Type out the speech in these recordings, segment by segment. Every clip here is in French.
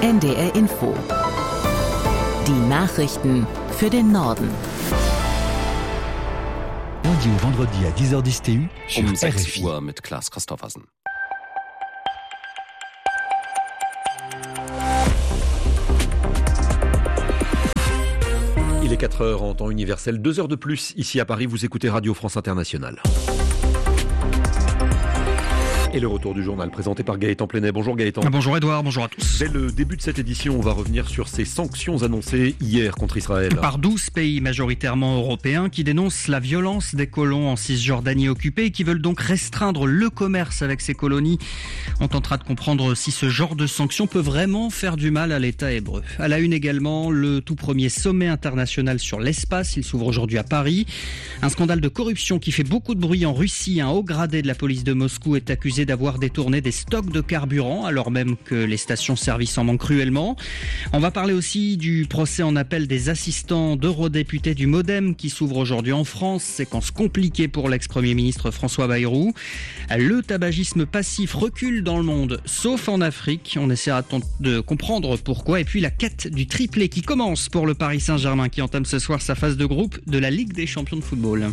NDR Info. Die Nachrichten für den Norden. Lundi au vendredi à 10h10 TU sur um 6 RFI. Uhr mit Klaas Christoffersen. Il est 4h en temps universel, 2 heures de plus. Ici à Paris, vous écoutez Radio France Internationale. Et le retour du journal présenté par Gaëtan Plenet. Bonjour Gaëtan. Bonjour Edouard, bonjour à tous. Dès le début de cette édition, on va revenir sur ces sanctions annoncées hier contre Israël. Par 12 pays majoritairement européens qui dénoncent la violence des colons en Cisjordanie occupée et qui veulent donc restreindre le commerce avec ces colonies. On tentera de comprendre si ce genre de sanctions peut vraiment faire du mal à l'État hébreu. À la une également, le tout premier sommet international sur l'espace. Il s'ouvre aujourd'hui à Paris. Un scandale de corruption qui fait beaucoup de bruit en Russie. Un haut gradé de la police de Moscou est accusé d'avoir détourné des stocks de carburant alors même que les stations-service en manquent cruellement. On va parler aussi du procès en appel des assistants d'eurodéputés du MoDem qui s'ouvre aujourd'hui en France. Séquence compliquée pour l'ex-premier ministre François Bayrou. Le tabagisme passif recule dans le monde, sauf en Afrique. On essaiera de comprendre pourquoi. Et puis la quête du triplé qui commence pour le Paris Saint-Germain qui entame ce soir sa phase de groupe de la Ligue des champions de football.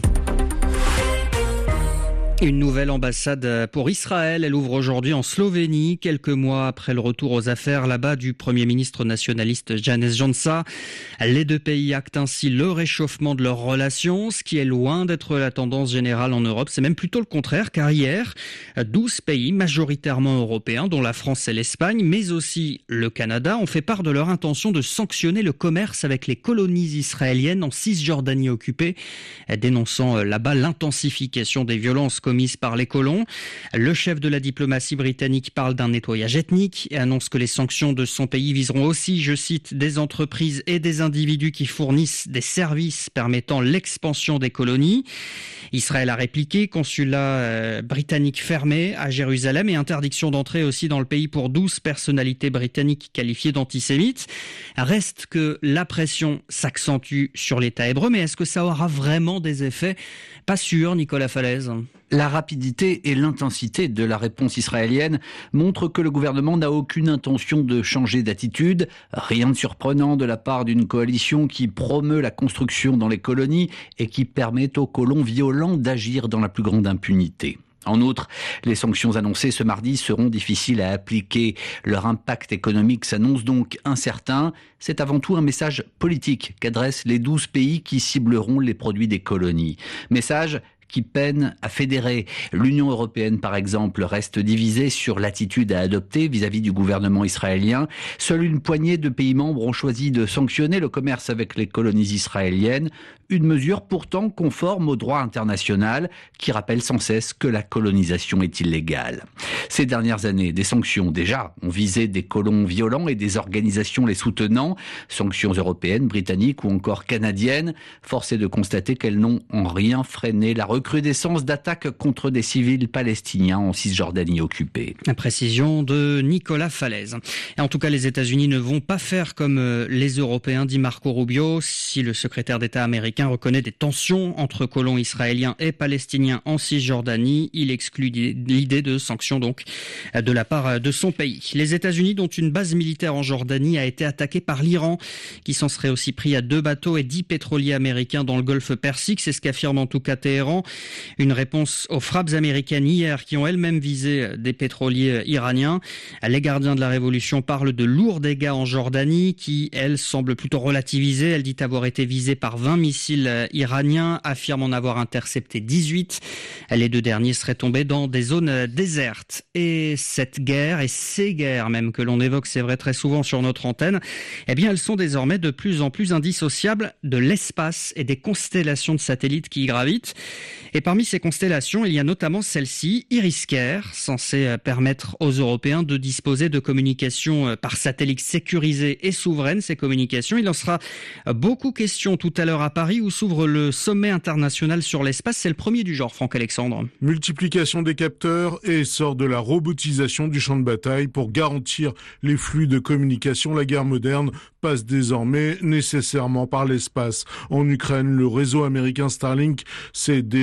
Une nouvelle ambassade pour Israël, elle ouvre aujourd'hui en Slovénie, quelques mois après le retour aux affaires là-bas du Premier ministre nationaliste Janez Janša. Les deux pays actent ainsi le réchauffement de leurs relations, ce qui est loin d'être la tendance générale en Europe. C'est même plutôt le contraire, car hier, 12 pays majoritairement européens, dont la France et l'Espagne, mais aussi le Canada, ont fait part de leur intention de sanctionner le commerce avec les colonies israéliennes en Cisjordanie occupée, dénonçant là-bas l'intensification des violences commises par les colons. Le chef de la diplomatie britannique parle d'un nettoyage ethnique et annonce que les sanctions de son pays viseront aussi, je cite, des entreprises et des individus qui fournissent des services permettant l'expansion des colonies. Israël a répliqué, consulat britannique fermé à Jérusalem et interdiction d'entrée aussi dans le pays pour 12 personnalités britanniques qualifiées d'antisémites. Reste que la pression s'accentue sur l'État hébreu, mais est-ce que ça aura vraiment des effets ? Pas sûr, Nicolas Falaise. La rapidité et l'intensité de la réponse israélienne montrent que le gouvernement n'a aucune intention de changer d'attitude. Rien de surprenant de la part d'une coalition qui promeut la construction dans les colonies et qui permet aux colons violents d'agir dans la plus grande impunité. En outre, les sanctions annoncées ce mardi seront difficiles à appliquer. Leur impact économique s'annonce donc incertain. C'est avant tout un message politique qu'adressent les 12 pays qui cibleront les produits des colonies. Message qui peine à fédérer. L'Union européenne, par exemple, reste divisée sur l'attitude à adopter vis-à-vis du gouvernement israélien. Seule une poignée de pays membres ont choisi de sanctionner le commerce avec les colonies israéliennes. Une mesure pourtant conforme au droit international qui rappelle sans cesse que la colonisation est illégale. Ces dernières années, des sanctions déjà ont visé des colons violents et des organisations les soutenant. Sanctions européennes, britanniques ou encore canadiennes. Force est de constater qu'elles n'ont en rien freiné la recrudescence d'attaques contre des civils palestiniens en Cisjordanie occupée. La précision de Nicolas Falaise. Et en tout cas, les États-Unis ne vont pas faire comme les Européens, dit Marco Rubio. Si le secrétaire d'État américain reconnaît des tensions entre colons israéliens et palestiniens en Cisjordanie, il exclut l'idée de sanctions donc de la part de son pays. Les États-Unis, dont une base militaire en Jordanie, a été attaquée par l'Iran, qui s'en serait aussi pris à 2 bateaux et 10 pétroliers américains dans le golfe Persique. C'est ce qu'affirme en tout cas Téhéran. Une réponse aux frappes américaines hier qui ont elles-mêmes visé des pétroliers iraniens. Les gardiens de la révolution parlent de lourds dégâts en Jordanie qui, elle, semble plutôt relativiser. Elle dit avoir été visée par 20 missiles iraniens, affirme en avoir intercepté 18. Les 2 derniers seraient tombés dans des zones désertes. Et cette guerre, et ces guerres même que l'on évoque, c'est vrai, très souvent sur notre antenne, eh bien, elles sont désormais de plus en plus indissociables de l'espace et des constellations de satellites qui y gravitent. Et parmi ces constellations, il y a notamment celle-ci, Iris-Care, censée permettre aux Européens de disposer de communications par satellite sécurisées et souveraines. Ces communications, il en sera beaucoup question tout à l'heure à Paris où s'ouvre le sommet international sur l'espace. C'est le premier du genre, Franck Alexandre. Multiplication des capteurs et essor de la robotisation du champ de bataille pour garantir les flux de communication. La guerre moderne passe désormais nécessairement par l'espace. En Ukraine, le réseau américain Starlink s'est déjà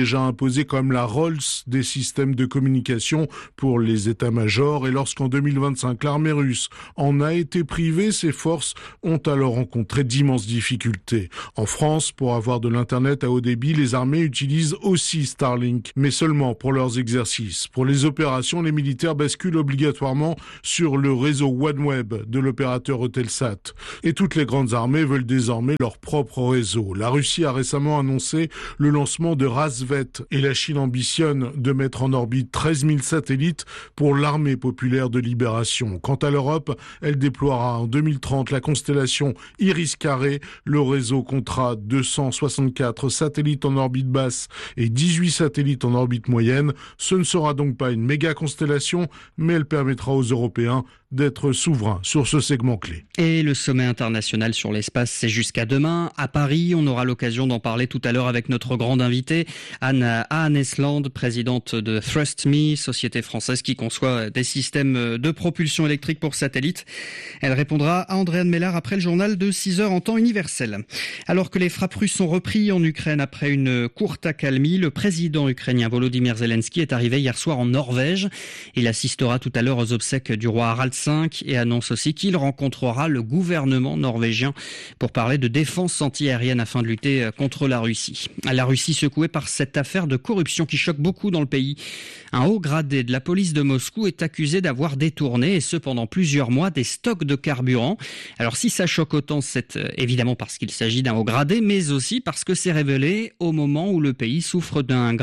déjà imposé comme la Rolls des systèmes de communication pour les états-majors. Et lorsqu'en 2025, l'armée russe en a été privée, ses forces ont alors rencontré d'immenses difficultés. En France, pour avoir de l'Internet à haut débit, les armées utilisent aussi Starlink, mais seulement pour leurs exercices. Pour les opérations, les militaires basculent obligatoirement sur le réseau OneWeb de l'opérateur Eutelsat. Et toutes les grandes armées veulent désormais leur propre réseau. La Russie a récemment annoncé le lancement de Razvet et la Chine ambitionne de mettre en orbite 13 000 satellites pour l'armée populaire de libération. Quant à l'Europe, elle déploiera en 2030 la constellation Iris-Carré. Le réseau comptera 264 satellites en orbite basse et 18 satellites en orbite moyenne. Ce ne sera donc pas une méga constellation, mais elle permettra aux Européens d'être souverains sur ce segment clé. Et le sommet international sur l'espace, c'est jusqu'à demain. À Paris, on aura l'occasion d'en parler tout à l'heure avec notre grande invitée, Anne Esland, présidente de ThrustMe, société française qui conçoit des systèmes de propulsion électrique pour satellites. Elle répondra à Andréane Mellard après le journal de 6h en temps universel. Alors que les frappes russes sont reprises en Ukraine après une courte accalmie, le président ukrainien Volodymyr Zelensky est arrivé hier soir en Norvège. Il assistera tout à l'heure aux obsèques du roi Harald V et annonce aussi qu'il rencontrera le gouvernement norvégien pour parler de défense anti-aérienne afin de lutter contre la Russie. La Russie secouée par cette affaire de corruption qui choque beaucoup dans le pays. Un haut gradé de la police de Moscou est accusé d'avoir détourné, et ce pendant plusieurs mois, des stocks de carburant. Alors si ça choque autant, c'est évidemment parce qu'il s'agit d'un haut gradé, mais aussi parce que c'est révélé au moment où le pays souffre d'une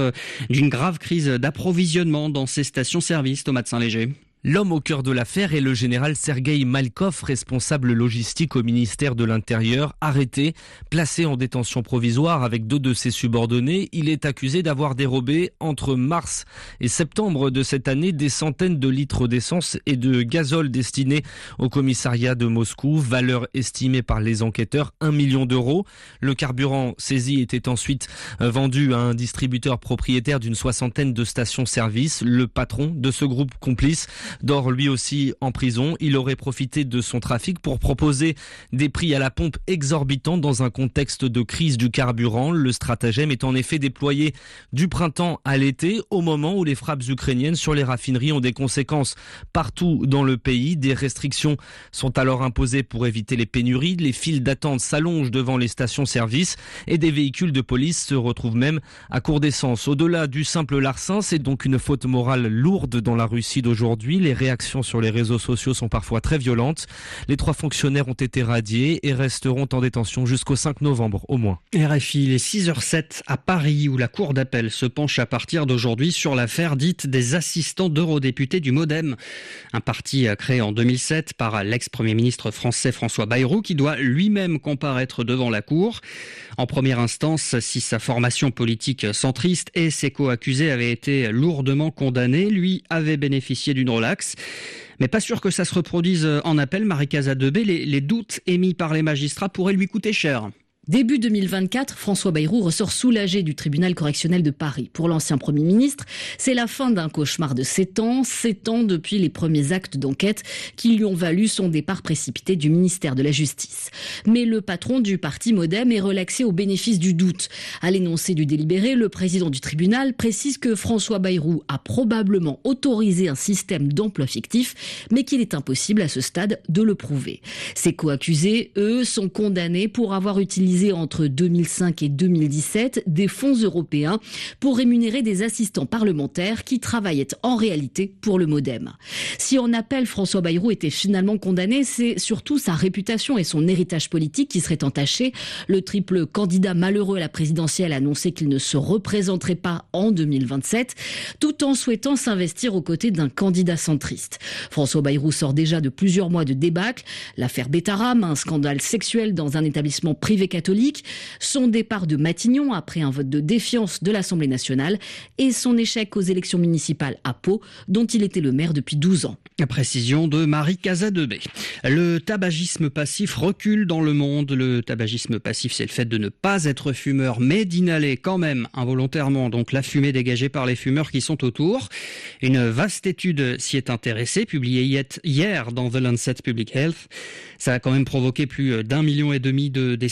grave crise d'approvisionnement dans ses stations-service. Thomas de Saint-Léger. L'homme au cœur de l'affaire est le général Sergueï Malkov, responsable logistique au ministère de l'Intérieur, arrêté, placé en détention provisoire avec 2 de ses subordonnés. Il est accusé d'avoir dérobé entre mars et septembre de cette année des centaines de litres d'essence et de gazole destinés au commissariat de Moscou, valeur estimée par les enquêteurs 1 million d'euros. Le carburant saisi était ensuite vendu à un distributeur propriétaire d'une 60aine de stations-service. Le patron de ce groupe complice dort lui aussi en prison. Il aurait profité de son trafic pour proposer des prix à la pompe exorbitants dans un contexte de crise du carburant. Le stratagème est en effet déployé du printemps à l'été, au moment où les frappes ukrainiennes sur les raffineries ont des conséquences partout dans le pays. Des restrictions sont alors imposées pour éviter les pénuries. Les files d'attente s'allongent devant les stations-service et des véhicules de police se retrouvent même à court d'essence. Au-delà du simple larcin, c'est donc une faute morale lourde dans la Russie d'aujourd'hui. Les réactions sur les réseaux sociaux sont parfois très violentes. Les 3 fonctionnaires ont été radiés et resteront en détention jusqu'au 5 novembre au moins. RFI, il est 6h07 à Paris où la Cour d'appel se penche à partir d'aujourd'hui sur l'affaire dite des assistants d'eurodéputés du MoDem. Un parti créé en 2007 par l'ex-premier ministre français François Bayrou qui doit lui-même comparaître devant la Cour. En première instance, si sa formation politique centriste et ses co-accusés avaient été lourdement condamnés, lui avait bénéficié d'une relaxe. Mais pas sûr que ça se reproduise en appel. Marie-Casa Debé, les doutes émis par les magistrats pourraient lui coûter cher. Début 2024, François Bayrou ressort soulagé du tribunal correctionnel de Paris. Pour l'ancien Premier ministre, c'est la fin d'un cauchemar de 7 ans depuis les premiers actes d'enquête qui lui ont valu son départ précipité du ministère de la Justice. Mais le patron du parti MoDem est relaxé au bénéfice du doute. À l'énoncé du délibéré, le président du tribunal précise que François Bayrou a probablement autorisé un système d'emploi fictif, mais qu'il est impossible à ce stade de le prouver. Ses co-accusés, eux, sont condamnés pour avoir utilisé entre 2005 et 2017 des fonds européens pour rémunérer des assistants parlementaires qui travaillaient en réalité pour le MoDem. Si en appel François Bayrou était finalement condamné, c'est surtout sa réputation et son héritage politique qui seraient entachés. Le triple candidat malheureux à la présidentielle a annoncé qu'il ne se représenterait pas en 2027, tout en souhaitant s'investir aux côtés d'un candidat centriste. François Bayrou sort déjà de plusieurs mois de débâcle, l'affaire Betaram, un scandale sexuel dans un établissement privé catholique, son départ de Matignon après un vote de défiance de l'Assemblée nationale et son échec aux élections municipales à Pau, dont il était le maire depuis 12 ans. Précision de Marie-Casa Debé. Le tabagisme passif recule dans le monde. Le tabagisme passif, c'est le fait de ne pas être fumeur, mais d'inhaler quand même involontairement donc la fumée dégagée par les fumeurs qui sont autour. Une vaste étude s'y est intéressée, publiée hier dans The Lancet Public Health. Ça a quand même provoqué plus d'1,5 million de décès prématurés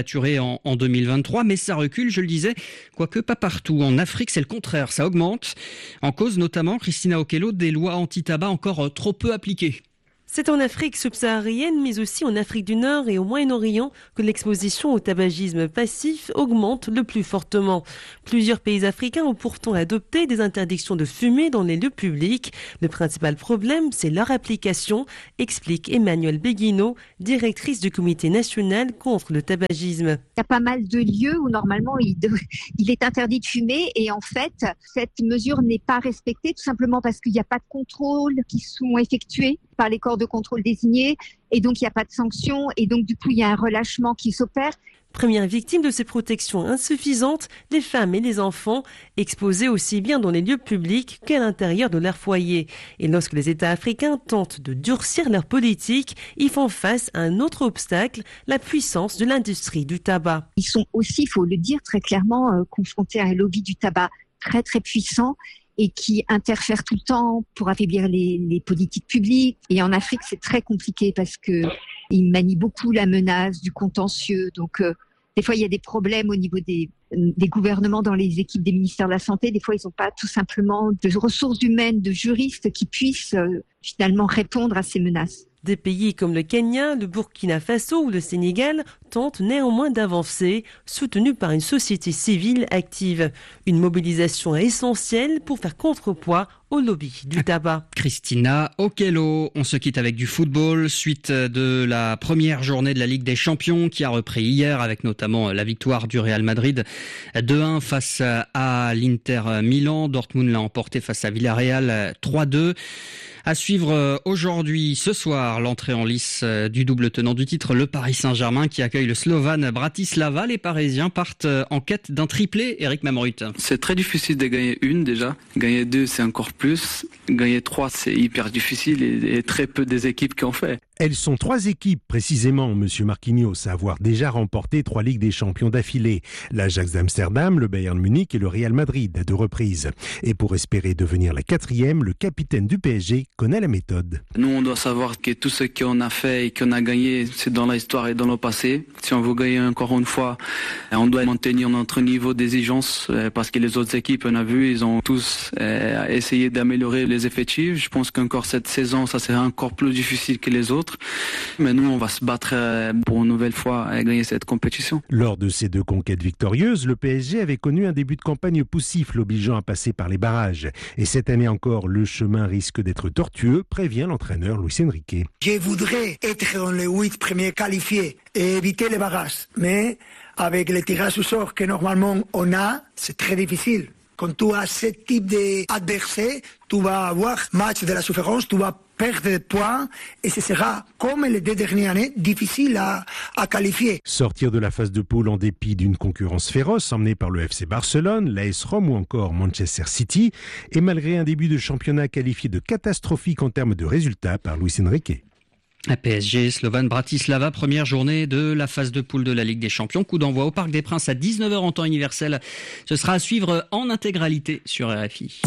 prématuré en 2023, mais ça recule, je le disais, quoique pas partout. En Afrique, c'est le contraire, ça augmente. En cause notamment, Christina Okello, des lois anti-tabac encore trop peu appliquées. C'est en Afrique subsaharienne, mais aussi en Afrique du Nord et au Moyen-Orient que l'exposition au tabagisme passif augmente le plus fortement. Plusieurs pays africains ont pourtant adopté des interdictions de fumer dans les lieux publics. Le principal problème, c'est leur application, explique Emmanuelle Beguino, directrice du Comité national contre le tabagisme. Il y a pas mal de lieux où normalement il est interdit de fumer et en fait, cette mesure n'est pas respectée tout simplement parce qu'il n'y a pas de contrôles qui sont effectués par les corps de contrôle désignés et donc il n'y a pas de sanctions et donc du coup il y a un relâchement qui s'opère. Première victime de ces protections insuffisantes, les femmes et les enfants, exposés aussi bien dans les lieux publics qu'à l'intérieur de leur foyer. Et lorsque les États africains tentent de durcir leur politique, ils font face à un autre obstacle, la puissance de l'industrie du tabac. Ils sont aussi, il faut le dire très clairement, confrontés à un lobby du tabac très très puissant et qui interfère tout le temps pour affaiblir les politiques publiques. Et en Afrique, c'est très compliqué parce que ils manient beaucoup la menace du contentieux. Donc, des fois, il y a des problèmes au niveau des gouvernements dans les équipes des ministères de la Santé. Des fois, ils n'ont pas tout simplement de ressources humaines, de juristes qui puissent finalement répondre à ces menaces. Des pays comme le Kenya, le Burkina Faso ou le Sénégal tentent néanmoins d'avancer, soutenus par une société civile active. Une mobilisation essentielle pour faire contrepoids au lobby du tabac. Christina Okello, on se quitte avec du football, suite de la première journée de la Ligue des Champions qui a repris hier avec notamment la victoire du Real Madrid 2-1 face à l'Inter Milan. Dortmund l'a emporté face à Villarreal 3-2. À suivre aujourd'hui, ce soir, l'entrée en lice du double tenant du titre, le Paris Saint-Germain qui accueille le Slovan Bratislava. Les Parisiens partent en quête d'un triplé. Éric Mamrut. C'est très difficile de gagner une déjà. Gagner deux, c'est encore plus. Gagner trois, c'est hyper difficile et très peu des équipes qui ont fait. Elles sont 3 équipes, précisément, monsieur Marquinhos, à avoir déjà remporté 3 Ligues des Champions d'affilée. L'Ajax d'Amsterdam, le Bayern Munich et le Real Madrid à 2 reprises. Et pour espérer devenir la 4e, le capitaine du PSG connaît la méthode. Nous, on doit savoir que tout ce qu'on a fait et qu'on a gagné, c'est dans l'histoire et dans le passé. Si on veut gagner encore une fois, on doit maintenir notre niveau d'exigence parce que les autres équipes, on a vu, ils ont tous essayé d'améliorer les effectifs. Je pense qu'encore cette saison, ça sera encore plus difficile que les autres. Mais nous, on va se battre pour une nouvelle fois et gagner cette compétition. Lors de ces 2 conquêtes victorieuses, le PSG avait connu un début de campagne poussif, l'obligeant à passer par les barrages. Et cette année encore, le chemin risque d'être tortueux, prévient l'entraîneur Luis Enrique. Je voudrais être dans les 8 premiers qualifiés et éviter les barrages. Mais avec les tirages au sort que normalement on a, c'est très difficile. Quand tu as ce type d'adversaire, tu vas avoir match de la souffrance, tu vas perdre des points et ce sera, comme les 2 dernières années, difficile à qualifier. Sortir de la phase de poule en dépit d'une concurrence féroce emmenée par le FC Barcelone, l'AS Rome ou encore Manchester City, et malgré un début de championnat qualifié de catastrophique en termes de résultats par Luis Enrique. À PSG, Slovan Bratislava, première journée de la phase de poule de la Ligue des Champions. Coup d'envoi au Parc des Princes à 19h en temps universel. Ce sera à suivre en intégralité sur RFI.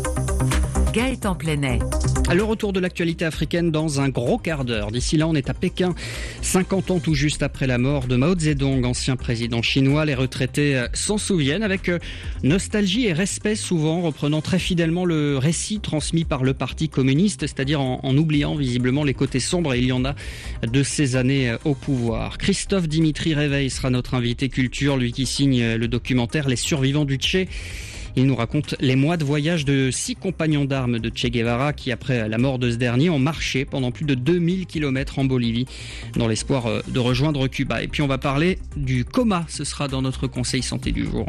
Gaëtan Plenet. Le retour de l'actualité africaine dans un gros quart d'heure. D'ici là, on est à Pékin. 50 ans tout juste après la mort de Mao Zedong, ancien président chinois. Les retraités s'en souviennent avec nostalgie et respect souvent, reprenant très fidèlement le récit transmis par le Parti communiste, c'est-à-dire en oubliant visiblement les côtés sombres, et il y en a de ces années au pouvoir. Christophe Dimitri Réveil sera notre invité culture, lui qui signe le documentaire Les survivants du Tché. Il nous raconte les mois de voyage de 6 compagnons d'armes de Che Guevara qui, après la mort de ce dernier, ont marché pendant plus de 2000 km en Bolivie dans l'espoir de rejoindre Cuba. Et puis on va parler du coma, ce sera dans notre conseil santé du jour.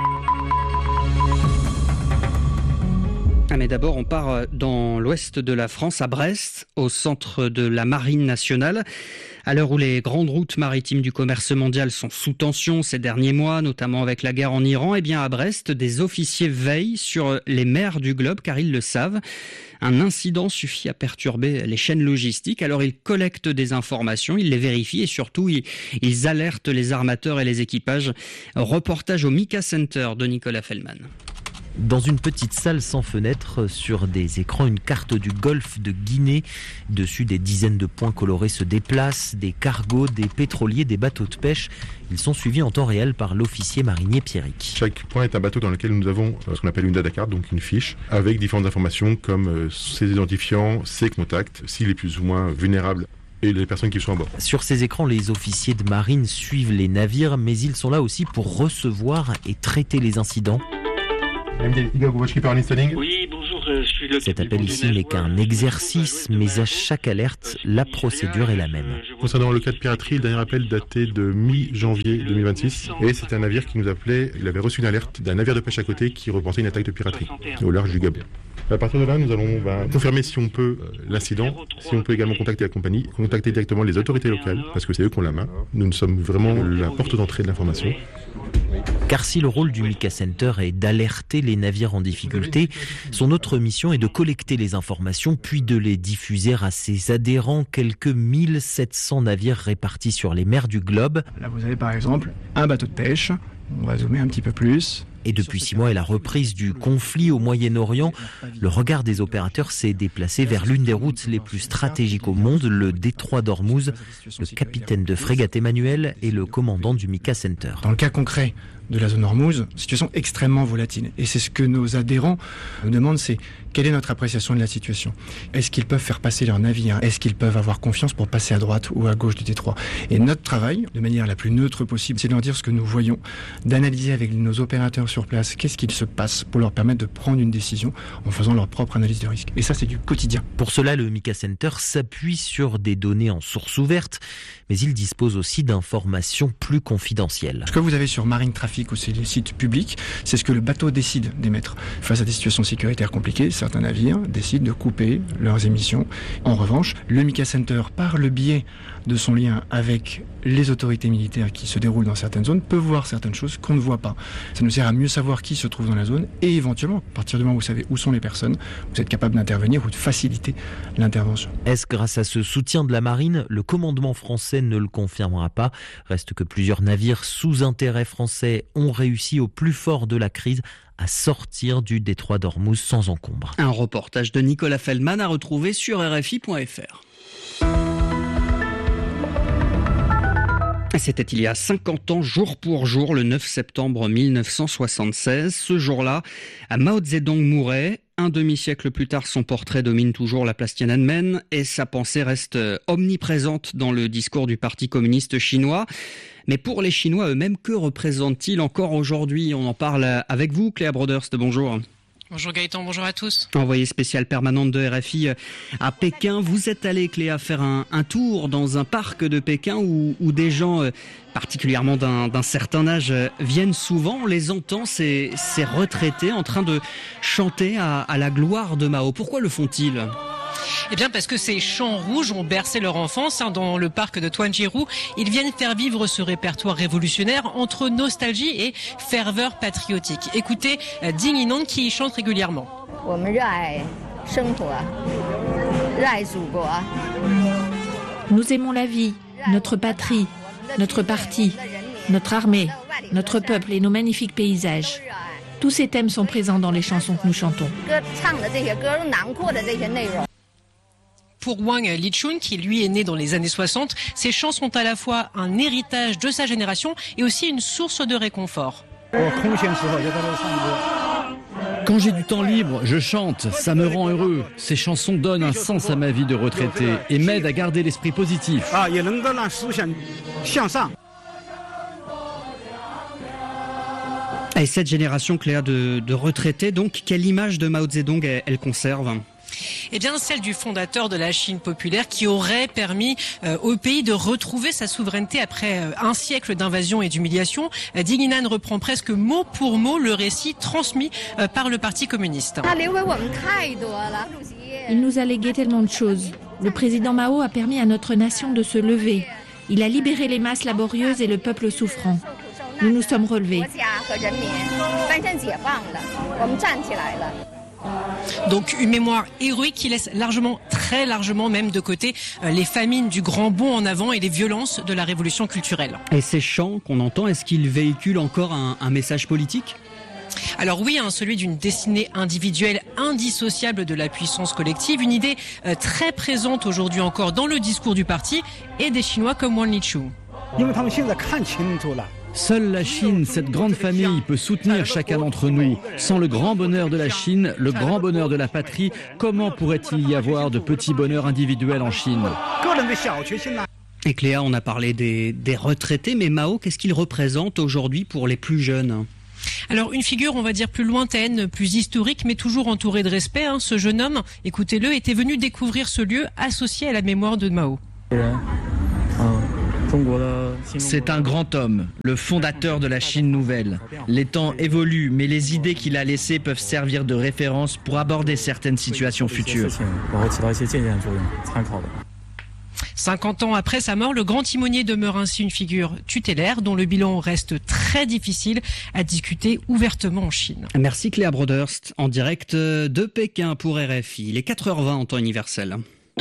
Mais d'abord, on part dans l'ouest de la France, à Brest, au centre de la Marine nationale. À l'heure où les grandes routes maritimes du commerce mondial sont sous tension ces derniers mois, notamment avec la guerre en Iran, eh bien à Brest, des officiers veillent sur les mers du globe, car ils le savent. Un incident suffit à perturber les chaînes logistiques. Alors ils collectent des informations, ils les vérifient et surtout ils alertent les armateurs et les équipages. Reportage au Mika Center de Nicolas Fellman. Dans une petite salle sans fenêtre, sur des écrans, une carte du golfe de Guinée. Dessus, des dizaines de points colorés se déplacent, des cargos, des pétroliers, des bateaux de pêche. Ils sont suivis en temps réel par l'officier marinier Pierrick. Chaque point est un bateau dans lequel nous avons ce qu'on appelle une data card, donc une fiche, avec différentes informations comme ses identifiants, ses contacts, s'il est plus ou moins vulnérable, et les personnes qui sont à bord. Sur ces écrans, les officiers de marine suivent les navires, mais ils sont là aussi pour recevoir et traiter les incidents. Oui, bonjour, je suis le... Cet appel ici n'est qu'un exercice, mais à chaque alerte, la procédure est la même. Concernant le cas de piraterie, le dernier appel datait de mi-janvier 2026, et c'était un navire qui nous appelait, il avait reçu une alerte d'un navire de pêche à côté qui repensait une attaque de piraterie au large du Gabon. À partir de là, nous allons confirmer si on peut l'incident, si on peut également contacter la compagnie, contacter directement les autorités locales, parce que c'est eux qui ont la main. Nous sommes vraiment la porte d'entrée de l'information. Car si le rôle du MICA Center est d'alerter les navires en difficulté, son autre mission est de collecter les informations puis de les diffuser à ses adhérents, quelques 1700 navires répartis sur les mers du globe. Là vous avez par exemple un bateau de pêche, on va zoomer un petit peu plus. Et depuis 6 mois et la reprise du conflit au Moyen-Orient, le regard des opérateurs s'est déplacé vers l'une des routes les plus stratégiques au monde, le détroit d'Ormuz. Le capitaine de frégate Emmanuel est le commandant du MICA Center. Dans le cas concret de la zone Ormuz, situation extrêmement volatile. Et c'est ce que nos adhérents nous demandent, c'est quelle est notre appréciation de la situation ? Est-ce qu'ils peuvent faire passer leur navire ? Est-ce qu'ils peuvent avoir confiance pour passer à droite ou à gauche du détroit ? Et notre travail, de manière la plus neutre possible, c'est de leur dire ce que nous voyons, d'analyser avec nos opérateurs sur place qu'est-ce qu'il se passe pour leur permettre de prendre une décision en faisant leur propre analyse de risque. Et ça, c'est du quotidien. Pour cela, le MICA Center s'appuie sur des données en source ouverte, mais il dispose aussi d'informations plus confidentielles. Ce que vous avez sur Marine Traffic ou c'est les sites publics, c'est ce que le bateau décide d'émettre. Face à des situations sécuritaires compliquées, certains navires décident de couper leurs émissions. En revanche, le MICA Center, par le biais de son lien avec les autorités militaires qui se déroulent dans certaines zones, peut voir certaines choses qu'on ne voit pas. Ça nous sert à mieux savoir qui se trouve dans la zone et éventuellement, à partir du moment où vous savez où sont les personnes, vous êtes capable d'intervenir ou de faciliter l'intervention. Est-ce grâce à ce soutien de la marine? Le commandement français ne le confirmera pas. Reste que plusieurs navires sous intérêt français ont réussi au plus fort de la crise à sortir du détroit d'Ormuz sans encombre. Un reportage de Nicolas Feldman à retrouver sur RFI.fr. C'était il y a 50 ans, jour pour jour, le 9 septembre 1976. Ce jour-là, Mao Zedong mourait. Un demi-siècle plus tard, son portrait domine toujours la place Tiananmen et sa pensée reste omniprésente dans le discours du Parti communiste chinois. Mais pour les Chinois eux-mêmes, que représente-t-il encore aujourd'hui? On en parle avec vous, Cléa Broderst, bonjour. Bonjour Gaëtan, bonjour à tous. Envoyée spéciale permanente de RFI à Pékin, vous êtes allé, Cléa, faire un tour dans un parc de Pékin où des gens, particulièrement d'un certain âge, viennent souvent. On les entend, ces retraités, en train de chanter à la gloire de Mao. Pourquoi le font-ils ? Eh bien parce que ces chants rouges ont bercé leur enfance dans le parc de Tuanjiru. Ils viennent faire vivre ce répertoire révolutionnaire entre nostalgie et ferveur patriotique. Écoutez Ding Yinon qui y chante régulièrement. Nous aimons la vie, notre patrie, notre parti, notre armée, notre peuple et nos magnifiques paysages. Tous ces thèmes sont présents dans les chansons que nous chantons. Pour Wang Lichun, qui lui est né dans les années 60, ces chants sont à la fois un héritage de sa génération et aussi une source de réconfort. Quand j'ai du temps libre, je chante, ça me rend heureux. Ces chansons donnent un sens à ma vie de retraité et m'aident à garder l'esprit positif. Et cette génération, Cléa, de retraités, donc, quelle image de Mao Zedong elle conserve ? Eh bien, celle du fondateur de la Chine populaire qui aurait permis au pays de retrouver sa souveraineté après un siècle d'invasion et d'humiliation. Ding Yinan reprend presque mot pour mot le récit transmis par le Parti communiste. Il nous a légué tellement de choses. Le président Mao a permis à notre nation de se lever. Il a libéré les masses laborieuses et le peuple souffrant. Nous nous sommes relevés. Donc une mémoire héroïque qui laisse largement, très largement même de côté les famines du grand bond en avant et les violences de la révolution culturelle. Et ces chants qu'on entend, est-ce qu'ils véhiculent encore un message politique ? Alors oui, celui d'une destinée individuelle indissociable de la puissance collective, une idée très présente aujourd'hui encore dans le discours du parti et des Chinois comme Wang Lichu. Seule la Chine, cette grande famille, peut soutenir chacun d'entre nous. Sans le grand bonheur de la Chine, le grand bonheur de la patrie, comment pourrait-il y avoir de petits bonheurs individuels en Chine ? Et Cléa, on a parlé des retraités, mais Mao, qu'est-ce qu'il représente aujourd'hui pour les plus jeunes ? Alors une figure, on va dire, plus lointaine, plus historique, mais toujours entourée de respect. Ce jeune homme, écoutez-le, était venu découvrir ce lieu associé à la mémoire de Mao. C'est un grand homme, le fondateur de la Chine nouvelle. Les temps évoluent, mais les idées qu'il a laissées peuvent servir de référence pour aborder certaines situations futures. 50 ans après sa mort, le grand timonier demeure ainsi une figure tutélaire dont le bilan reste très difficile à discuter ouvertement en Chine. Merci Cléa Broderst, en direct de Pékin pour RFI. Il est 4h20 en temps universel.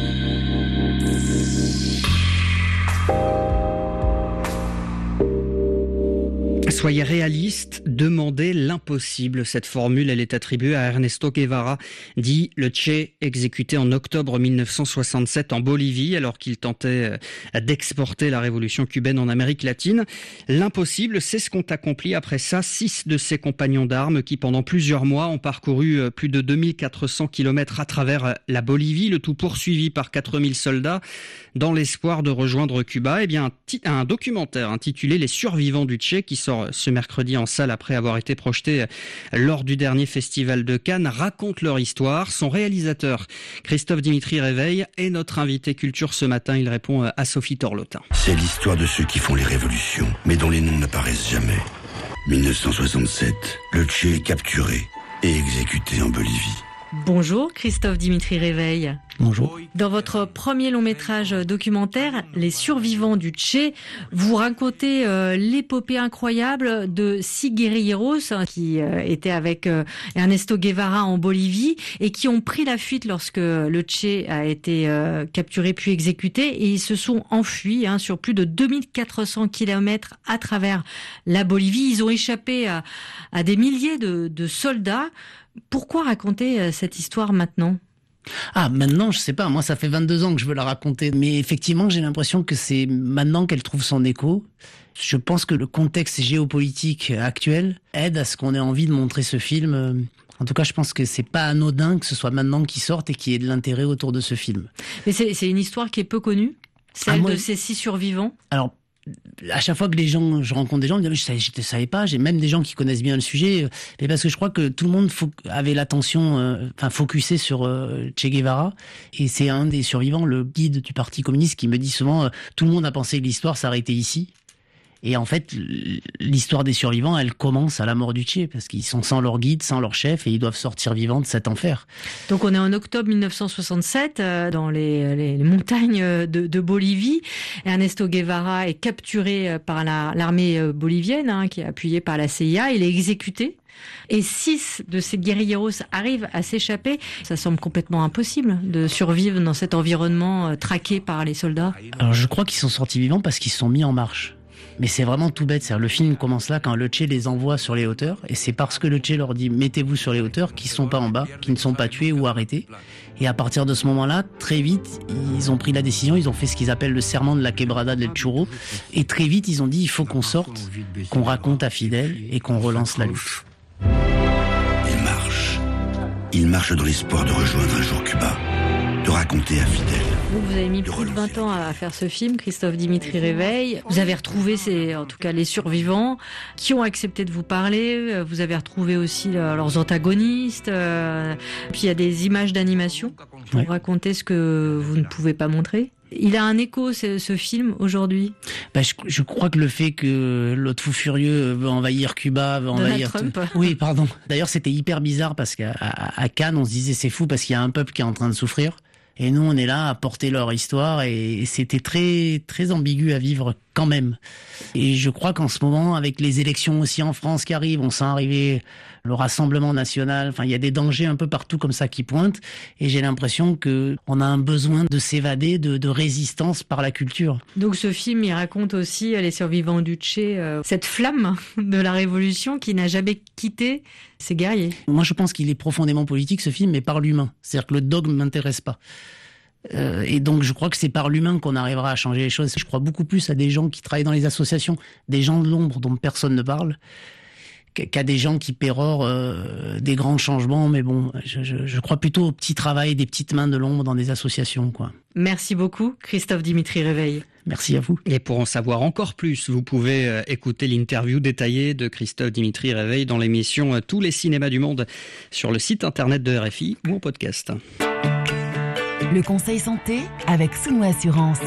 Soyez réaliste, demandez l'impossible. Cette formule, elle est attribuée à Ernesto Guevara, dit le Che, exécuté en octobre 1967 en Bolivie, alors qu'il tentait d'exporter la révolution cubaine en Amérique latine. L'impossible, c'est ce qu'ont accompli après ça 6 de ses compagnons d'armes qui, pendant plusieurs mois, ont parcouru plus de 2400 kilomètres à travers la Bolivie, le tout poursuivi par 4000 soldats, dans l'espoir de rejoindre Cuba. Eh bien, un documentaire intitulé « Les survivants du Che » qui sort ce mercredi en salle après avoir été projeté lors du dernier festival de Cannes raconte leur histoire. Son réalisateur, Christophe Dimitri Réveil, est notre invité culture ce matin. Il répond à Sophie Torlotin. C'est l'histoire de ceux qui font les révolutions, mais dont les noms n'apparaissent jamais. 1967, le Che est capturé et exécuté en Bolivie. Bonjour Christophe Dimitri Réveil. Bonjour. Dans votre premier long métrage documentaire, Les survivants du Che, vous racontez l'épopée incroyable de 6 guérilleros qui étaient avec Ernesto Guevara en Bolivie et qui ont pris la fuite lorsque le Che a été capturé puis exécuté, et ils se sont enfuis sur plus de 2400 kilomètres à travers la Bolivie. Ils ont échappé à des milliers de soldats. Pourquoi raconter cette histoire maintenant ? Maintenant, je sais pas. Moi, ça fait 22 ans que je veux la raconter. Mais effectivement, j'ai l'impression que c'est maintenant qu'elle trouve son écho. Je pense que le contexte géopolitique actuel aide à ce qu'on ait envie de montrer ce film. En tout cas, je pense que c'est pas anodin que ce soit maintenant qu'il sorte et qu'il y ait de l'intérêt autour de ce film. Mais c'est une histoire qui est peu connue, celle de ces 6 survivants. Alors, à chaque fois que je rencontre des gens, ils me disent, je ne savais pas. J'ai même des gens qui connaissent bien le sujet, mais parce que je crois que tout le monde avait l'attention, focusé sur Che Guevara, et c'est un des survivants, le guide du Parti communiste, qui me dit souvent, tout le monde a pensé que l'histoire s'arrêtait ici. Et en fait, l'histoire des survivants, elle commence à la mort du Che, parce qu'ils sont sans leur guide, sans leur chef, et ils doivent sortir vivants de cet enfer. Donc on est en octobre 1967, dans les montagnes de Bolivie. Ernesto Guevara est capturé par l'armée bolivienne, qui est appuyée par la CIA. Il est exécuté. Et 6 de ces guérilleros arrivent à s'échapper. Ça semble complètement impossible de survivre dans cet environnement traqué par les soldats. Alors je crois qu'ils sont sortis vivants parce qu'ils se sont mis en marche. Mais c'est vraiment tout bête. C'est-à-dire, le film commence là quand le Che les envoie sur les hauteurs. Et c'est parce que le Che leur dit « mettez-vous sur les hauteurs » qu'ils ne sont pas en bas, qu'ils ne sont pas tués ou arrêtés. Et à partir de ce moment-là, très vite, ils ont pris la décision. Ils ont fait ce qu'ils appellent le serment de la Quebrada del Churro. Et très vite, ils ont dit « il faut qu'on sorte, qu'on raconte à Fidel et qu'on relance la lutte ». Il marche dans l'espoir de rejoindre un jour Cuba, de raconter à Fidel. Vous avez mis plus de 20 ans à faire ce film, Christophe Dimitri Réveil. Vous avez retrouvé, en tout cas les survivants qui ont accepté de vous parler. Vous avez retrouvé aussi leurs antagonistes. Puis il y a des images d'animation pour raconter ce que vous ne pouvez pas montrer. Il a un écho, ce film, aujourd'hui? Je crois que le fait que l'autre fou furieux veut envahir Cuba, veut envahir... Trump. Oui, pardon. D'ailleurs, c'était hyper bizarre parce qu'à Cannes, on se disait c'est fou parce qu'il y a un peuple qui est en train de souffrir. Et nous, on est là à porter leur histoire et c'était très, très ambigu à vivre quand même. Et je crois qu'en ce moment, avec les élections aussi en France qui arrivent, on sent arriver le Rassemblement national, enfin il y a des dangers un peu partout comme ça qui pointent, et j'ai l'impression qu'on a un besoin de s'évader, de résistance par la culture. Donc ce film, il raconte aussi les survivants du Tché, cette flamme de la révolution qui n'a jamais quitté ces guerriers. Moi je pense qu'il est profondément politique ce film, mais par l'humain. C'est-à-dire que le dogme m'intéresse pas. Et donc je crois que c'est par l'humain qu'on arrivera à changer les choses. Je crois beaucoup plus à des gens qui travaillent dans les associations, des gens de l'ombre dont personne ne parle, qu'à des gens qui pérorent des grands changements. Mais bon, je crois plutôt au petit travail des petites mains de l'ombre dans des associations, quoi. Merci beaucoup, Christophe Dimitri Réveil. Merci à vous. Et pour en savoir encore plus, vous pouvez écouter l'interview détaillée de Christophe Dimitri Réveil dans l'émission Tous les cinémas du monde sur le site internet de RFI ou en podcast. Le conseil santé avec Sounou Assurance.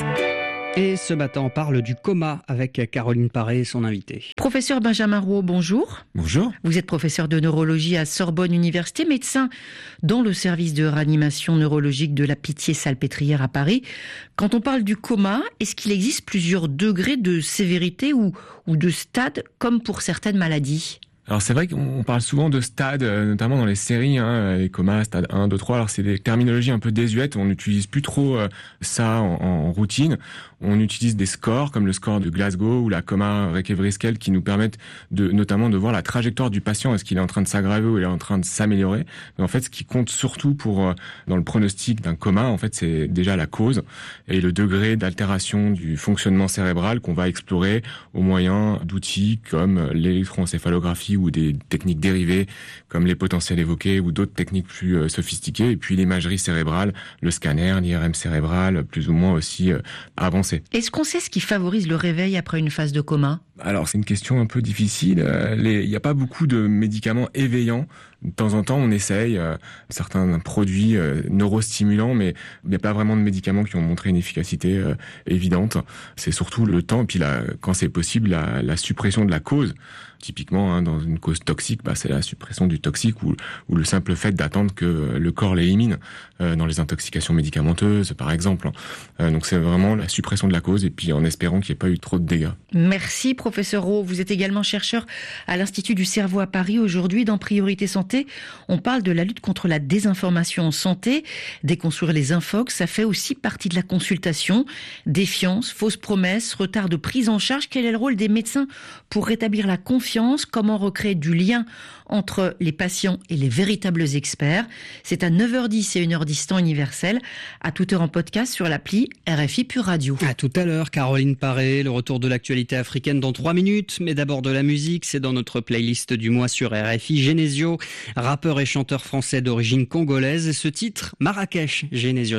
Et ce matin, on parle du coma avec Caroline Paré et son invité. Professeur Benjamin Rouault, bonjour. Bonjour. Vous êtes professeur de neurologie à Sorbonne Université, médecin dans le service de réanimation neurologique de la Pitié-Salpêtrière à Paris. Quand on parle du coma, est-ce qu'il existe plusieurs degrés de sévérité ou de stade, comme pour certaines maladies ? Alors c'est vrai qu'on parle souvent de stades, notamment dans les séries, les comas, stade 1, 2, 3. Alors c'est des terminologies un peu désuètes, on n'utilise plus trop ça en routine. On utilise des scores comme le score de Glasgow ou la Coma-Recvery-Scale qui nous permettent notamment de voir la trajectoire du patient, est-ce qu'il est en train de s'aggraver ou il est en train de s'améliorer. Mais en fait, ce qui compte surtout dans le pronostic d'un coma, en fait, c'est déjà la cause et le degré d'altération du fonctionnement cérébral qu'on va explorer au moyen d'outils comme l'électroencéphalographie ou des techniques dérivées comme les potentiels évoqués ou d'autres techniques plus sophistiquées. Et puis l'imagerie cérébrale, le scanner, l'IRM cérébral, plus ou moins aussi avancé. Est-ce qu'on sait ce qui favorise le réveil après une phase de coma ? Alors c'est une question un peu difficile. Il n'y a pas beaucoup de médicaments éveillants. De temps en temps, on essaye certains produits neurostimulants, mais il n'y a pas vraiment de médicaments qui ont montré une efficacité évidente. C'est surtout le temps, et puis quand c'est possible, la suppression de la cause. Typiquement, dans une cause toxique, c'est la suppression du toxique ou le simple fait d'attendre que le corps l'élimine dans les intoxications médicamenteuses, par exemple. Donc c'est vraiment la suppression de la cause, et puis en espérant qu'il n'y ait pas eu trop de dégâts. Merci, professeur Rouault. Vous êtes également chercheur à l'Institut du cerveau à Paris. Aujourd'hui, dans Priorité Santé, on parle de la lutte contre la désinformation en santé. Déconstruire les infox, ça fait aussi partie de la consultation. Défiance, fausses promesses, retard de prise en charge. Quel est le rôle des médecins pour rétablir la confiance ? Comment recréer du lien entre les patients et les véritables experts ? C'est à 9h10 et 1h10 temps universel. À toute heure en podcast sur l'appli RFI Pure Radio. À tout à l'heure, Caroline Paré, le retour de l'actualité africaine dans 3 minutes. Mais d'abord de la musique, c'est dans notre playlist du mois sur RFI. Genesio, rappeur et chanteur français d'origine congolaise. Et ce titre, Marrakech, Genesio.